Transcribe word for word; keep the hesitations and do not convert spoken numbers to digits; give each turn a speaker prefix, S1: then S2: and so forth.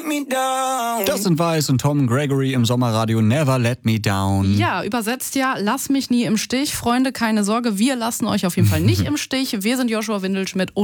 S1: me down.
S2: Das sind Weiß und Tom Gregory im Sommerradio Never Let Me Down.
S3: Ja, übersetzt ja, lass mich nie im Stich. Freunde, keine Sorge, wir lassen euch auf jeden Fall nicht im Stich. Wir sind Joshua Windelschmidt